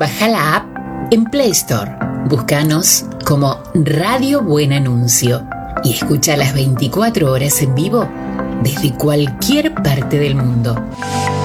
Baja la app en Play Store. Búscanos como Radio Buen Anuncio y escucha las 24 horas en vivo desde cualquier parte del mundo.